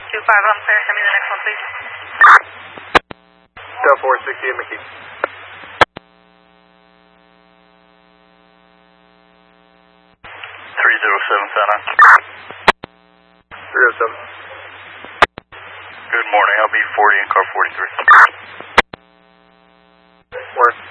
I'm sorry, send me the next one, please. Del 460 in McKee. 307 Santa. 307. Good morning, I'll be 40 in car 43. Morning.